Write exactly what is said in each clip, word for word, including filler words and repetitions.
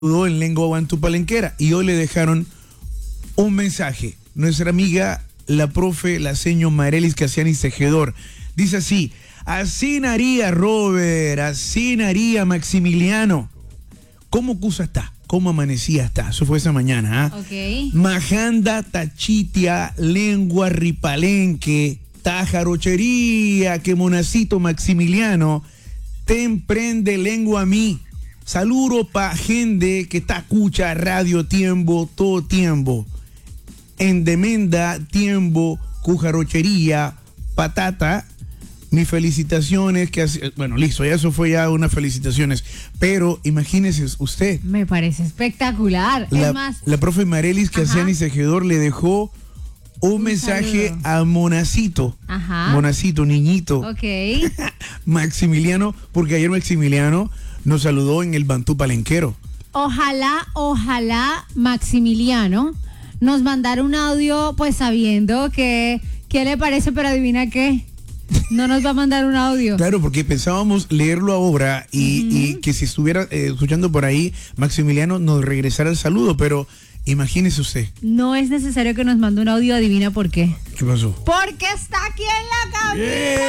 en lengua bantú palenquera y hoy le dejaron un mensaje. Nuestra amiga, la profe, la seño Marelis Casiani Tejedor, dice así: así naría Robert, así naría Maximiliano. ¿Cómo cusa está? ¿Cómo amanecía está? Eso fue esa mañana, ¿ah? Ok. Majanda, tachitia, lengua ripalenque, tajarochería, que monacito Maximiliano, te emprende lengua a mí. Saludo pa' gente que está escucha radio tiempo, todo tiempo. En demenda, tiempo, cujarochería, patata. Mis felicitaciones, que hace, bueno, listo, ya eso fue ya unas felicitaciones, pero imagínese usted. Me parece espectacular. La, es más, la profe Marelis Casiani Tejedor le dejó un, un mensaje saludo a Monacito. Ajá. Monacito, niñito. Ok. Maximiliano, porque ayer Maximiliano nos saludó en el Bantú Palenquero. Ojalá, ojalá Maximiliano nos mandara un audio, pues sabiendo que, ¿qué le parece? Pero adivina qué. No nos va a mandar un audio. Claro, porque pensábamos leerlo ahora y, uh-huh. y que si estuviera eh, escuchando por ahí, Maximiliano nos regresara el saludo, pero imagínese usted. No es necesario que nos mande un audio, adivina por qué. ¿Qué pasó? Porque está aquí en la cabina.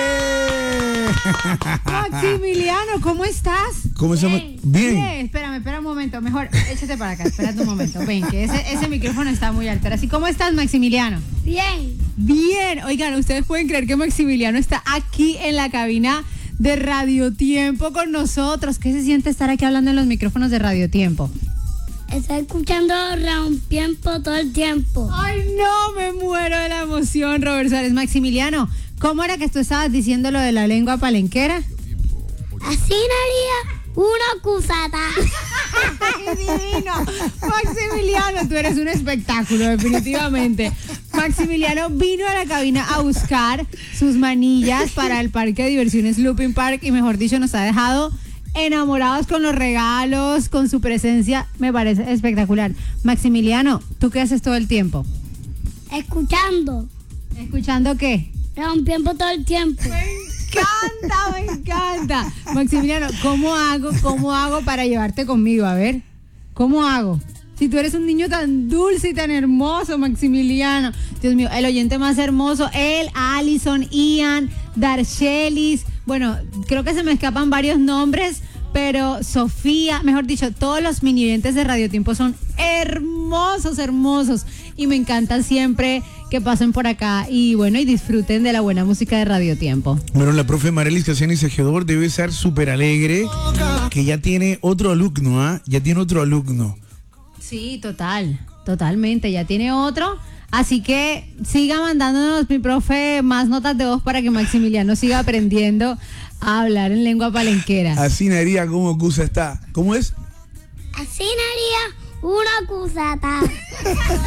Yeah. Maximiliano, ¿cómo estás? ¿Cómo estamos? Bien. Bien. Bien. Espérame, espera un momento. Mejor, échate para acá, espérate un momento. Ven, que ese, ese micrófono está muy alto. Así, ¿cómo estás, Maximiliano? Bien. Bien. Oigan, ¿ustedes pueden creer que Maximiliano está aquí en la cabina de Radio Tiempo con nosotros? ¿Qué se siente estar aquí hablando en los micrófonos de Radio Tiempo? Está escuchando Tiempo todo el tiempo. Ay, no, me muero de la emoción, Robert Suárez. Maximiliano, ¿cómo era que tú estabas diciendo lo de la lengua palenquera? Así naría una cusata. ¡Ay, divino! Maximiliano, tú eres un espectáculo, definitivamente. Maximiliano vino a la cabina a buscar sus manillas para el parque de diversiones Looping Park y, mejor dicho, nos ha dejado enamorados con los regalos, con su presencia. Me parece espectacular. Maximiliano, ¿tú qué haces todo el tiempo? Escuchando. ¿Escuchando qué? Tiempo todo el tiempo. Me encanta, me encanta. Maximiliano, ¿cómo hago, cómo hago para llevarte conmigo? A ver, ¿cómo hago? Si tú eres un niño tan dulce y tan hermoso, Maximiliano. Dios mío, el oyente más hermoso, él, Allison, Ian, Darchelis. Bueno, creo que se me escapan varios nombres, pero Sofía, mejor dicho, todos los mini oyentes de Radio Tiempo son hermosos, hermosos. Y me encanta siempre que pasen por acá y bueno, y disfruten de la buena música de Radio Tiempo. Bueno, la profe Marelis Casiani Tejedor debe estar súper alegre, que ya tiene otro alumno, ¿ah? ¿eh? Ya tiene otro alumno. Sí, total, totalmente, ya tiene otro. Así que siga mandándonos, mi profe, más notas de voz para que Maximiliano siga aprendiendo a hablar en lengua palenquera. Así naría como cusa está. ¿Cómo es? Así naría una cusata.